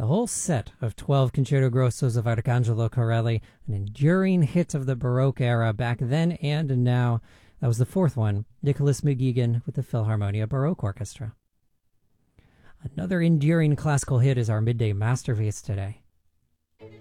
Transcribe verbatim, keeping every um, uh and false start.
The whole set of twelve Concerto Grossos of Arcangelo Corelli, an enduring hit of the Baroque era back then and now. That was the fourth one, Nicholas McGuigan with the Philharmonia Baroque Orchestra. Another enduring classical hit is our midday masterpiece today.